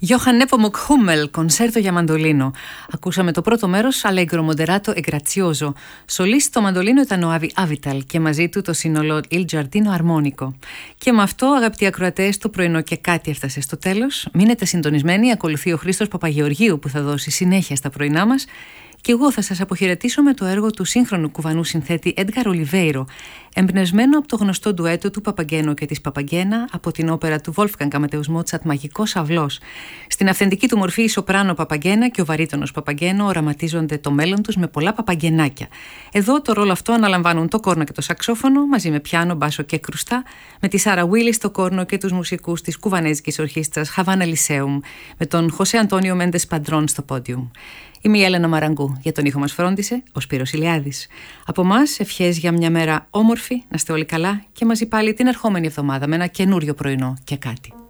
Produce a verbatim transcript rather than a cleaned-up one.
Johann Nepomuk Hummel, κονσέρτο για μαντολίνο. Ακούσαμε το πρώτο μέρος, Allegro moderato e grazioso. Σολίστ στο μαντολίνο ήταν ο Άβι Άβιταλ και μαζί του το σύνολο Il Giardino Armonico. Και με αυτό, αγαπητοί ακροατές, το πρωινό και κάτι έφτασε στο τέλος. Μείνετε συντονισμένοι, ακολουθεί ο Χρήστος Παπαγεωργίου που θα δώσει συνέχεια στα πρωινά μας. Και εγώ θα σας αποχαιρετήσω με το έργο του σύγχρονου κουβανού συνθέτη Έντγκαρ Ολιβέιρο, εμπνευσμένο από το γνωστό ντουέτο του Παπαγγένο και της Παπαγγένα από την όπερα του Wolfgang Amadeus Mozart «Μαγικός Αυλός». Στην αυθεντική του μορφή η σοπράνο Παπαγγένα και ο βαρύτονος Παπαγγένο οραματίζονται το μέλλον τους με πολλά παπαγγενάκια. Εδώ το ρόλο αυτό αναλαμβάνουν το κόρνο και το σαξόφωνο μαζί με πιάνο, μπάσο και κρουστά, με τη Σάρα Βίλι στο κόρνο και τους μουσικούς της κουβανέζικης ορχήστρας Havana Lyceum, με τον Χωσέ Αντώνιο Μέντες Παντρών στο πόντιουμ. Είμαι η Έλενα Μαραγκού. Για τον ήχο μας φρόντισε ο Σπύρος Ηλιάδης. Από εμάς ευχές για μια μέρα όμορφη, να είστε όλοι καλά και μαζί πάλι την ερχόμενη εβδομάδα με ένα καινούριο πρωινό και κάτι.